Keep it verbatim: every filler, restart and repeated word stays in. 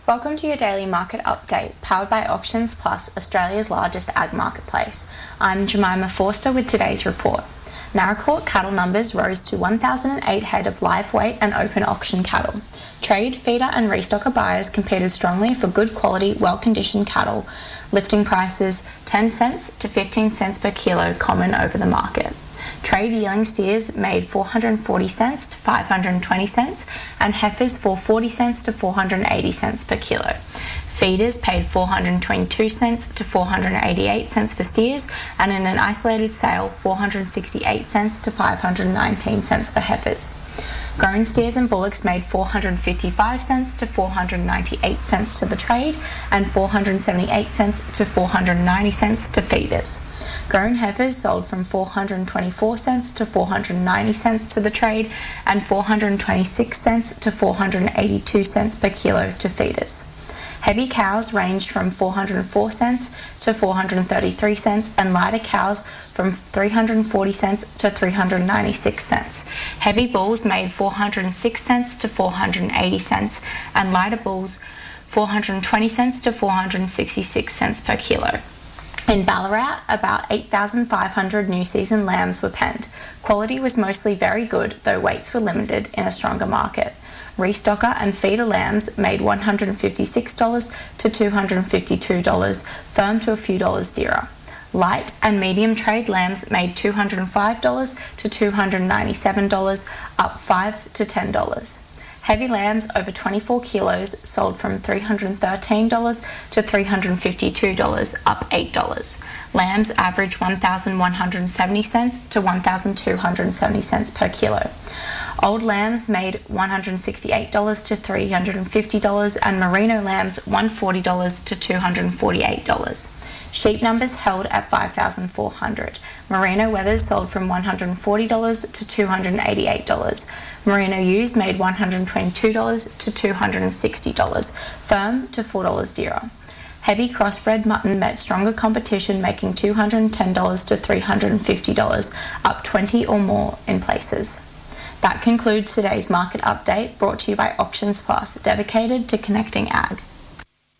Welcome to your daily market update, powered by Auctions Plus, Australia's largest ag marketplace. I'm Jemima Forster with today's report. Naracoorte cattle numbers rose to one thousand eight head of live weight and open auction cattle. Trade, feeder and restocker buyers competed strongly for good quality, well-conditioned cattle, lifting prices ten cents to fifteen cents per kilo common over the market. Trade yearling steers made four hundred forty cents to five hundred twenty cents and heifers for forty cents to four hundred eighty cents per kilo. Feeders paid four hundred twenty-two cents to four hundred eighty-eight cents for steers, and in an isolated sale four hundred sixty-eight cents to five hundred nineteen cents for heifers. Grown steers and bullocks made four hundred fifty-five cents to four hundred ninety-eight cents to the trade and four hundred seventy-eight cents to four hundred ninety cents to feeders. Grown heifers sold from four hundred twenty-four cents to four hundred ninety cents to the trade and four hundred twenty-six cents to four hundred eighty-two cents per kilo to feeders. Heavy cows ranged from four hundred four cents to four hundred thirty-three cents and lighter cows from three hundred forty cents to three hundred ninety-six cents. Heavy bulls made four hundred six cents to four hundred eighty cents and lighter bulls four hundred twenty cents to four hundred sixty-six cents per kilo. In Ballarat, about eight thousand five hundred new season lambs were penned. Quality was mostly very good, though weights were limited in a stronger market. Restocker and feeder lambs made one hundred fifty-six dollars to two hundred fifty-two dollars, firm to a few dollars dearer. Light and medium trade lambs made two hundred five dollars to two hundred ninety-seven dollars, up five dollars to ten dollars. Heavy lambs over twenty-four kilos sold from three hundred thirteen dollars to three hundred fifty-two dollars, up eight dollars. Lambs averaged one thousand one hundred seventy cents to one thousand two hundred seventy cents per kilo. Old lambs made one hundred sixty-eight dollars to three hundred fifty dollars and merino lambs one hundred forty dollars to two hundred forty-eight dollars. Sheep numbers held at five thousand four hundred. Merino wethers sold from one hundred forty dollars to two hundred eighty-eight dollars. Merino ewes made one hundred twenty-two dollars to two hundred sixty dollars, firm to four dollars dearer. Heavy crossbred mutton met stronger competition, making two hundred ten dollars to three hundred fifty dollars, up twenty or more in places. That concludes today's market update, brought to you by Auctions Plus, dedicated to connecting ag.